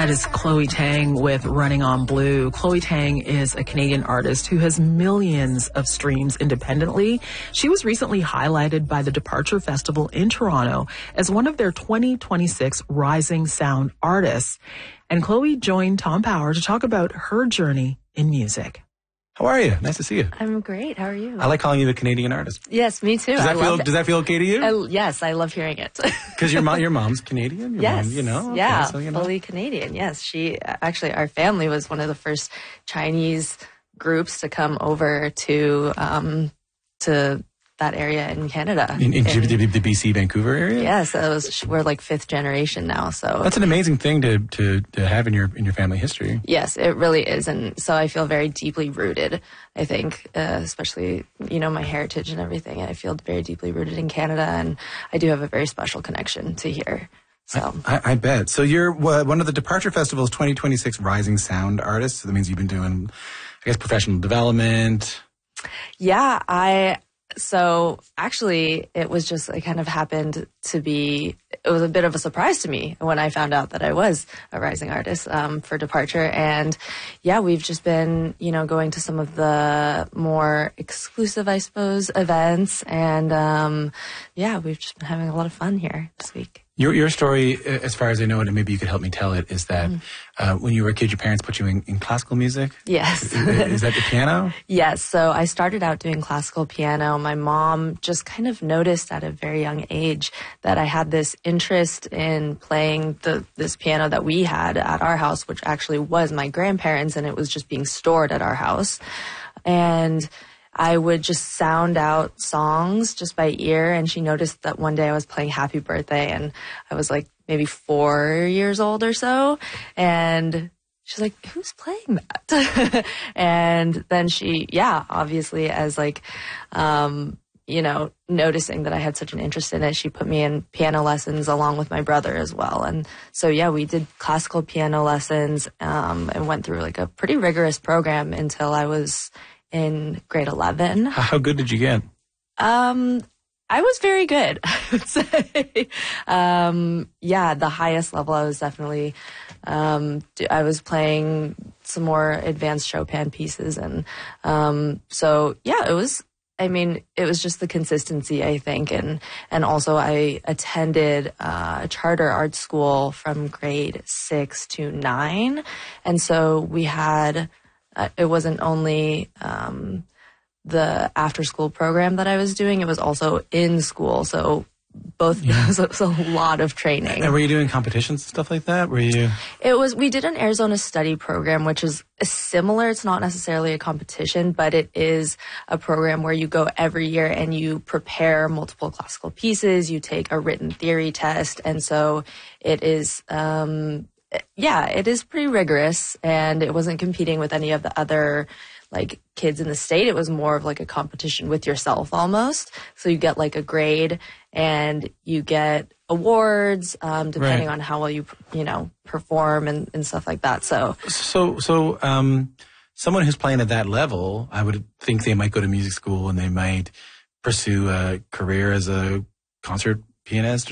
That is Chloe Tang with Running on Blue. Chloe Tang is a Canadian artist who has millions of streams independently. She was recently highlighted by the Departure Festival in Toronto as one of their 2026 Rising Sound artists. And Chloe joined Tom Power to talk about her journey in music. How are you? Nice to see you. I'm great. How are you? I like calling you a Canadian artist. Yes, me too. Does that feel okay to you? Yes, I love hearing it. Because your mom's Canadian? Yes. Mom, you know? Okay, yeah, so, fully Canadian. Yes. She, actually, our family was one of the first Chinese groups to come over to that area in Canada. In the BC, Vancouver area? Yes, we're like fifth generation now. So that's an amazing thing to have in your family history. Yes, it really is. And so I feel very deeply rooted, I think, especially, my heritage and everything. I feel very deeply rooted in Canada, and I do have a very special connection to here. So I bet. So you're one of the Departure Festival's 2026 Rising Sound artists. So that means you've been doing, I guess, professional development. Yeah, So actually, it was just, it kind of happened to be, it was a bit of a surprise to me when I found out that I was a rising artist for Departure. And yeah, we've just been, going to some of the more exclusive, I suppose, events. And we've just been having a lot of fun here this week. Your story, as far as I know it, and maybe you could help me tell it, is that when you were a kid, your parents put you in classical music? Yes. Is that the piano? Yes. So I started out doing classical piano. My mom just kind of noticed at a very young age that I had this interest in playing this piano that we had at our house, which actually was my grandparents', and it was just being stored at our house. And I would just sound out songs just by ear, and she noticed that one day I was playing Happy Birthday, and I was like maybe 4 years old or so, and she's like, who's playing that? And then she, obviously as noticing that I had such an interest in it, she put me in piano lessons along with my brother as well. And so, we did classical piano lessons and went through like a pretty rigorous program until I was in grade 11. How good did you get? I was very good, I would say. The highest level I was definitely, I was playing some more advanced Chopin pieces. And it was just the consistency, I think. And also I attended a charter art school from grade 6 to 9. And so we had... it wasn't only the after-school program that I was doing. It was also in school. So both those, it was a lot of training. And were you doing competitions and stuff like that? We did an Arizona study program, which is similar. It's not necessarily a competition, but it is a program where you go every year and you prepare multiple classical pieces. You take a written theory test. And so it is... it is pretty rigorous, and it wasn't competing with any of the other kids in the state. It was more of like a competition with yourself almost. So you get like a grade and you get awards depending on how well you perform and stuff like that. So someone who's playing at that level, I would think they might go to music school and they might pursue a career as a concert pianist